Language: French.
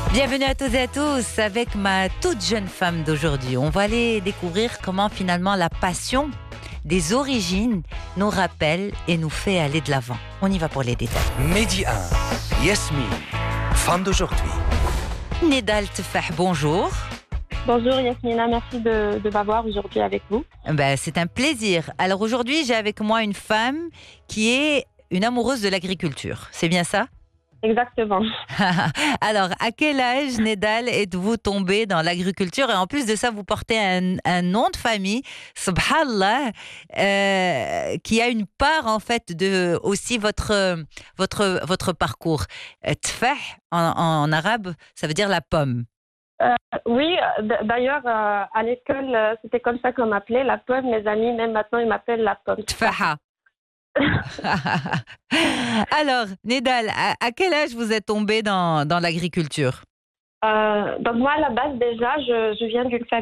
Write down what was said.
Bienvenue à toutes et à tous avec ma toute jeune femme d'aujourd'hui. On va aller découvrir comment finalement la passion des origines nous rappelle et nous fait aller de l'avant. On y va pour les détails. Midi 1, Yasmine, femme d'aujourd'hui. Nedal Tefah, bonjour. Bonjour Yasmina, merci de m'avoir aujourd'hui avec vous. C'est un plaisir. Alors aujourd'hui, j'ai avec moi une femme qui est une amoureuse de l'agriculture. C'est bien ça? Exactement. Alors, à quel âge, Nedal, êtes-vous tombée dans l'agriculture? Et en plus de ça, vous portez un nom de famille, subhanallah, qui a une part en fait de aussi votre parcours. Tfah, en arabe, ça veut dire la pomme. Oui, d'ailleurs, à l'école, c'était comme ça qu'on m'appelait, la pomme. Mes amis, même maintenant, ils m'appellent la pomme. Tfaha. Alors, Nedal, à quel âge vous êtes tombée dans l'agriculture? Donc moi, à la base, déjà, je viens d'une famille